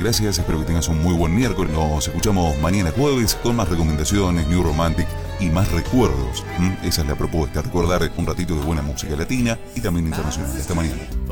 gracias, espero que tengas un muy buen miércoles. Nos escuchamos mañana jueves con más recomendaciones, New Romantic y más recuerdos. Esa es la propuesta, recordar un ratito de buena música latina y también internacional. Hasta mañana.